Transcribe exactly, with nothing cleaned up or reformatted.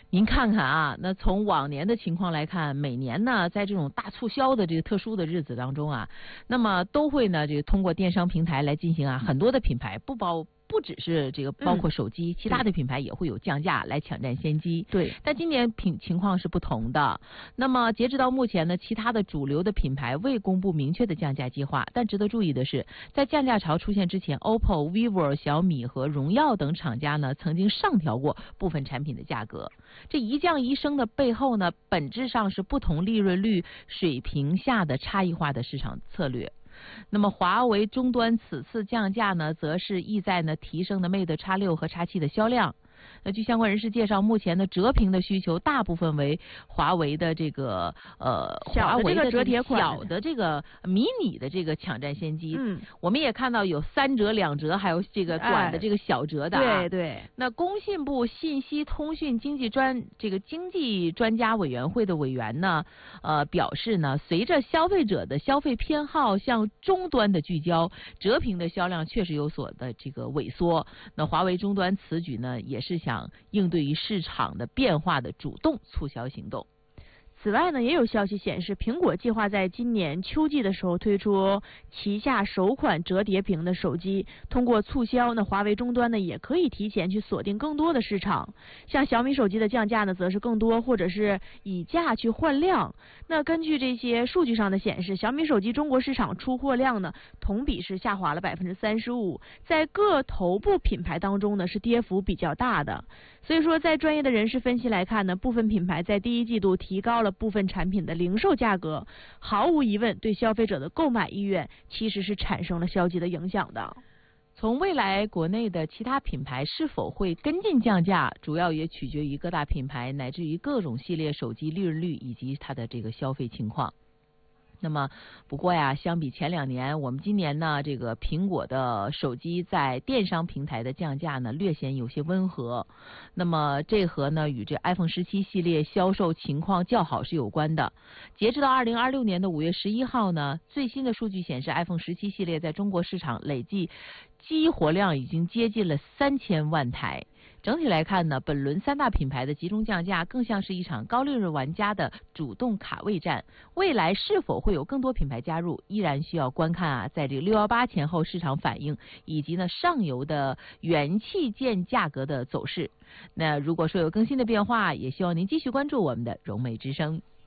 您看看啊，那从往年的情况来看，每年呢，在这种大促销的这个特殊的日子当中啊，那么都会呢，这个通过电商平台来进行啊，很多的品牌不包。不只是这个，包括手机，嗯、其他的品牌也会有降价来抢占先机。 对， 但今年品情况是不同的。那么截止到目前呢，其他的主流的品牌未公布明确的降价计划。但值得注意的是，在降价潮出现之前 ，O P P O、vivo、小米和荣耀等厂家呢，曾经上调过部分产品的价格。这一降一升的背后呢，本质上是不同利润率水平下的差异化的市场策略。那么华为终端此次降价呢，则是意在呢提升的 Mate X 六和 X 七的销量。那据相关人士介绍，目前的折屏的需求大部分为华为的这个呃华为的折叠款小的这个迷你的这个抢占先机。 嗯， 我们也看到有三折、两折，还有这个短的这个小折的、啊哎。对对。 那工信部信息通讯经济专这个经济专家委员会的委员呢，呃表示呢，随着消费者的消费偏好向终端的聚焦，折屏的销量确实有所的这个萎缩。那华为终端此举呢，也是想应对于市场的变化的主动促销行动。 此外呢，也有消息显示，苹果计划在今年秋季的时候推出旗下首款折叠屏的手机。通过促销，那华为终端呢也可以提前去锁定更多的市场。像小米手机的降价呢，则是更多或者是以价去换量。那根据这些数据上的显示，小米手机中国市场出货量呢，同比是下滑了百分之三十五，在各头部品牌当中呢，是跌幅比较大的。所以说，在专业的人士分析来看呢，部分品牌在第一季度提高了部分产品的零售价格，毫无疑问对消费者的购买意愿其实是产生了消极的影响的。 从未来国内的其他品牌是否会跟进降价，主要也取决于各大品牌乃至于各种系列手机利润率以及它的这个消费情况。那么不过呀，相比前两年，我们今年呢，这个苹果的手机在电商平台的降价呢，略显有些温和。那么这和呢与这 iPhone 十七系列销售情况较好是有关的。截止到二零二六年的五月十一号呢，最新的数据显示 ，iPhone 十七系列在中国市场累计激活量已经接近了三千万台。整体来看呢，本轮三大品牌的集中降价更像是一场高利润玩家的主动卡位战。未来是否会有更多品牌加入，依然需要观看啊，在这个六一八前后市场反应以及呢上游的元器件价格的走势。那如果说有更新的变化，也希望您继续关注我们的融媒之声。